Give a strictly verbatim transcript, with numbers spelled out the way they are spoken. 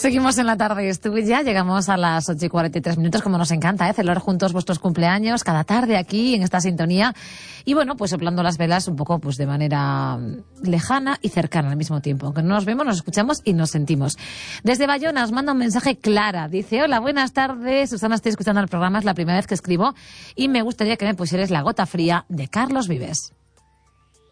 Seguimos en la tarde, estuve ya, llegamos a las ocho y cuarenta y tres minutos, como nos encanta, ¿eh? Celebrar juntos vuestros cumpleaños cada tarde aquí en esta sintonía. Y bueno, pues soplando las velas un poco pues de manera lejana y cercana al mismo tiempo. Aunque no nos vemos, nos escuchamos y nos sentimos. Desde Bayona os manda un mensaje Clara. Dice, hola, buenas tardes. Susana, estoy escuchando el programa, es la primera vez que escribo y me gustaría que me pusierais La gota fría de Carlos Vives.